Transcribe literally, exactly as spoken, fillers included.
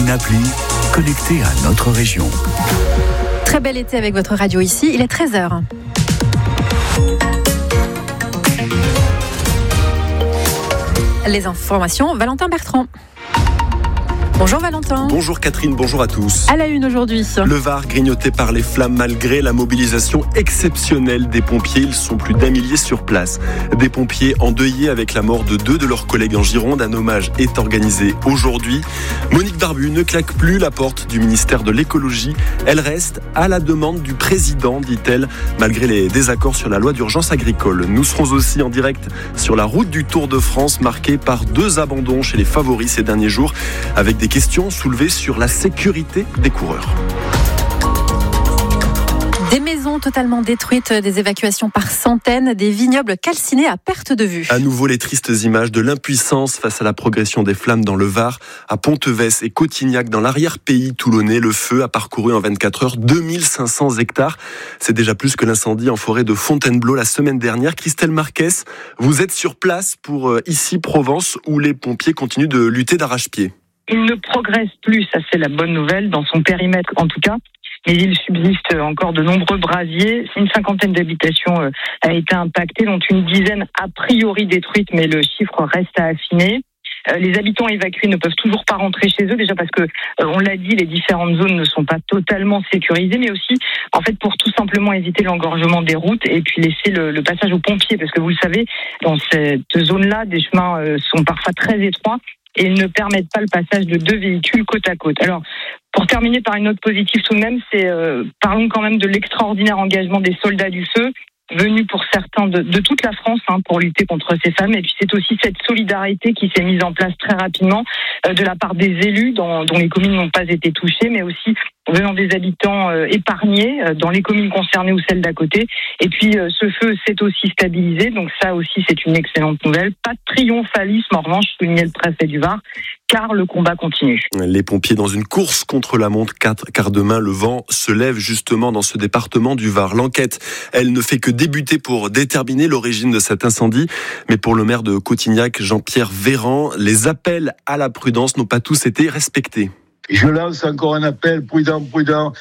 une appli connectée à notre région. Très bel été avec votre radio ici, il est treize heures. Les informations, Valentin Bertrand. Bonjour Valentin. Bonjour Catherine, bonjour à tous. À la une aujourd'hui. Le Var grignoté par les flammes malgré la mobilisation exceptionnelle des pompiers. Ils sont plus d'un millier sur place. Des pompiers endeuillés avec la mort de deux de leurs collègues en Gironde. Un hommage est organisé aujourd'hui. Monique Barbu ne claque plus la porte du ministère de l'écologie. Elle reste à la demande du président, dit-elle, malgré les désaccords sur la loi d'urgence agricole. Nous serons aussi en direct sur la route du Tour de France, marquée par deux abandons chez les favoris ces derniers jours, avec des questions soulevées sur la sécurité des coureurs. Des maisons totalement détruites, des évacuations par centaines, des vignobles calcinés à perte de vue. À nouveau les tristes images de l'impuissance face à la progression des flammes dans le Var. À Pontevès et Cotignac, dans l'arrière-pays toulonnais, le feu a parcouru en vingt-quatre heures deux mille cinq cents hectares. C'est déjà plus que l'incendie en forêt de Fontainebleau la semaine dernière. Christelle Marquez, vous êtes sur place pour Ici Provence, où les pompiers continuent de lutter d'arrache-pied. Il ne progresse plus, ça c'est la bonne nouvelle, dans son périmètre en tout cas. Mais il subsiste encore de nombreux brasiers. Une cinquantaine d'habitations a été impactée, dont une dizaine a priori détruites, mais le chiffre reste à affiner. Les habitants évacués ne peuvent toujours pas rentrer chez eux, déjà parce que, on l'a dit, les différentes zones ne sont pas totalement sécurisées, mais aussi, en fait, pour tout simplement éviter l'engorgement des routes et puis laisser le, le passage aux pompiers, parce que vous le savez, dans cette zone-là, des chemins sont parfois très étroits et ils ne permettent pas le passage de deux véhicules côte à côte. Alors, pour terminer par une note positive tout de même, c'est euh, parlons quand même de l'extraordinaire engagement des soldats du feu, venus pour certains de, de toute la France hein, pour lutter contre ces flammes. Et puis c'est aussi cette solidarité qui s'est mise en place très rapidement euh, de la part des élus dont, dont les communes n'ont pas été touchées, mais aussi venant des habitants euh, épargnés euh, dans les communes concernées ou celles d'à côté. Et puis euh, ce feu s'est aussi stabilisé, donc ça aussi c'est une excellente nouvelle. Pas de triomphalisme en revanche, soulignait le préfet du Var, car le combat continue. Les pompiers dans une course contre la montre, car demain le vent se lève justement dans ce département du Var. L'enquête, elle ne fait que débuter pour déterminer l'origine de cet incendie. Mais pour le maire de Cotignac, Jean-Pierre Véran, les appels à la prudence n'ont pas tous été respectés. Je lance encore un appel, prudent, prudent.